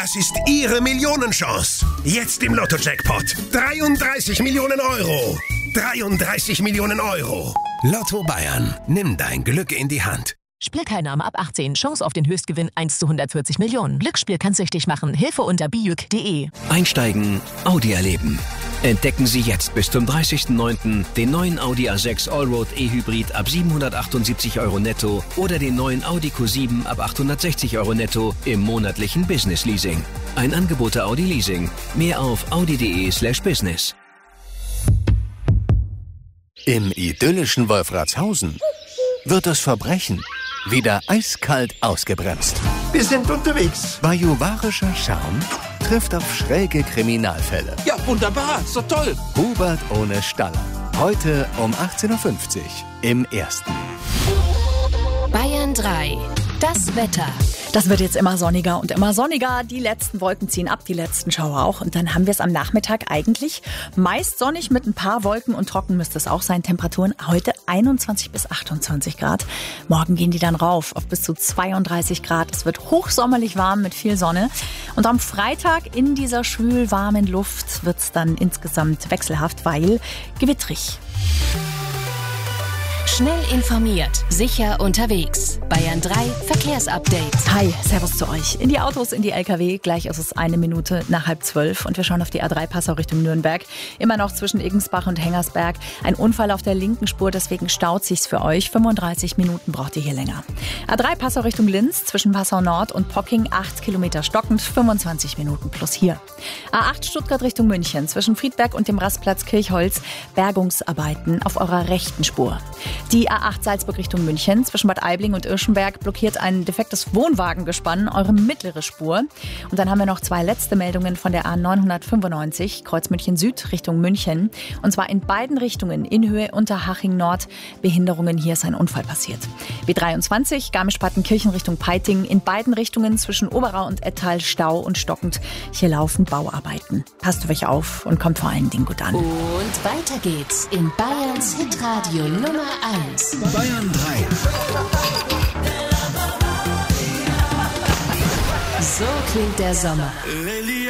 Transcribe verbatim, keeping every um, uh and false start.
Das ist Ihre Millionenchance. Jetzt im Lotto-Jackpot. dreiunddreißig Millionen Euro. dreiunddreißig Millionen Euro. Lotto Bayern. Nimm dein Glück in die Hand. Spielteilnahme ab achtzehn. Chance auf den Höchstgewinn eins zu hundertvierzig Millionen. Glücksspiel kann süchtig machen. Hilfe unter bijuk punkt de. Einsteigen, Audi erleben. Entdecken Sie jetzt bis zum dreißigsten neunten den neuen Audi A sechs Allroad E-Hybrid ab siebenhundertachtundsiebzig Euro netto oder den neuen Audi Q sieben ab achthundertsechzig Euro netto im monatlichen Business Leasing. Ein Angebot der Audi Leasing. Mehr auf audi.de slash business. Im idyllischen Wolfratshausen wird das Verbrechen wieder eiskalt ausgebremst. Wir sind unterwegs. Bajuwarischer Charme trifft auf schräge Kriminalfälle. Ja, wunderbar. So toll. Hubert ohne Staller. Heute um achtzehn Uhr fünfzig im Ersten. Bayern drei. Das Wetter. Das wird jetzt immer sonniger und immer sonniger. Die letzten Wolken ziehen ab, die letzten Schauer auch. Und dann haben wir es am Nachmittag eigentlich meist sonnig mit ein paar Wolken und trocken müsste es auch sein. Temperaturen heute einundzwanzig bis achtundzwanzig Grad. Morgen gehen die dann rauf auf bis zu zweiunddreißig Grad. Es wird hochsommerlich warm mit viel Sonne. Und am Freitag in dieser schwül warmen Luft wird es dann insgesamt wechselhaft, weil gewittrig. Schnell informiert, sicher unterwegs. Bayern drei Verkehrsupdate. Hi, servus zu euch. In die Autos, in die L K W. Gleich ist es eine Minute nach halb zwölf und wir schauen auf die A drei Passau Richtung Nürnberg. Immer noch zwischen Igensbach und Hengersberg. Ein Unfall auf der linken Spur, deswegen staut sich's für euch. fünfunddreißig Minuten braucht ihr hier länger. A drei Passau Richtung Linz zwischen Passau Nord und Pocking. acht Kilometer stockend, fünfundzwanzig Minuten plus hier. A acht Stuttgart Richtung München zwischen Friedberg und dem Rastplatz Kirchholz. Bergungsarbeiten auf eurer rechten Spur. Die A acht Salzburg Richtung München zwischen Bad Aibling und Irschenberg blockiert ein defektes Wohnwagengespann eure mittlere Spur. Und dann haben wir noch zwei letzte Meldungen von der A neunhundertfünfundneunzig Kreuz München Süd Richtung München. Und zwar in beiden Richtungen in Höhe Unterhaching Nord. Behinderungen, hier ist ein Unfall passiert. B dreiundzwanzig Garmisch-Partenkirchen Richtung Peiting. In beiden Richtungen zwischen Oberau und Ettal Stau und stockend. Hier laufen Bauarbeiten. Passt auf euch auf und kommt vor allen Dingen gut an. Und weiter geht's in Bayerns Hitradio Nummer eins. Bayern drei. So klingt der Sommer.